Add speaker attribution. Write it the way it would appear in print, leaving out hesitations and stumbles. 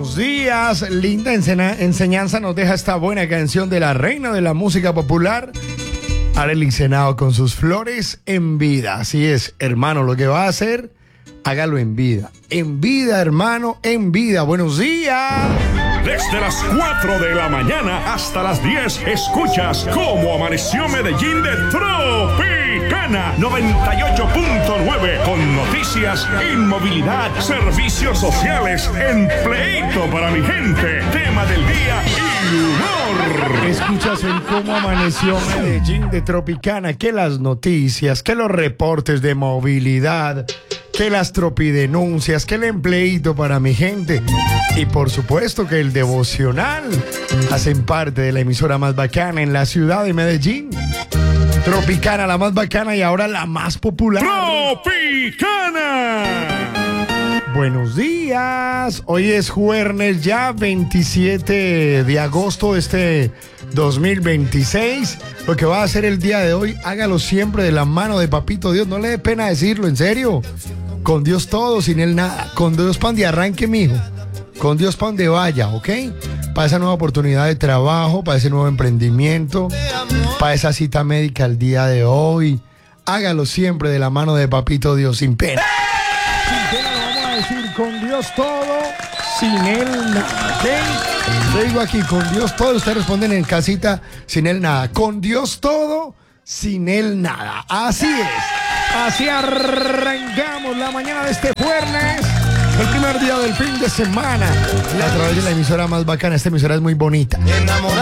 Speaker 1: Buenos días, linda enseñanza nos deja esta buena canción de la reina de la música popular, Arely Senao, con sus flores en vida. Así es, hermano, lo que va a hacer, hágalo en vida. En vida, hermano, en vida. Buenos días.
Speaker 2: Desde las 4 de la mañana hasta las 10 escuchas cómo amaneció Medellín de Tropicana 98.9 con noticias, inmovilidad, servicios sociales, empleito para mi gente, tema del día y humor.
Speaker 1: Escuchas en cómo amaneció Medellín de Tropicana, que las noticias, que los reportes de movilidad, que las tropidenuncias, que el empleito para mi gente y por supuesto que el devocional hacen parte de la emisora más bacana en la ciudad de Medellín. Tropicana, la más bacana y ahora la más popular.
Speaker 2: ¡Tropicana!
Speaker 1: Buenos días, hoy es jueves ya 27 de agosto de este 2026. Lo que va a hacer el día de hoy, hágalo siempre de la mano de Papito Dios, no le dé pena decirlo, en serio. Con Dios todo, sin Él nada. Con Dios pa' donde arranque, mijo. Con Dios pa' donde vaya, ¿ok? Para esa nueva oportunidad de trabajo, para ese nuevo emprendimiento, para esa cita médica el día de hoy. Hágalo siempre de la mano de Papito Dios, sin pena. Sin pena lo vamos a decir, con Dios todo, sin Él nada, ¿ok? Yo digo aquí, con Dios todo, ustedes responden en casita, sin Él nada. Con Dios todo, sin Él nada. Así es. Así arrancamos la mañana de este viernes, el primer día del fin de semana, a través de la emisora más bacana. Esta emisora es muy bonita.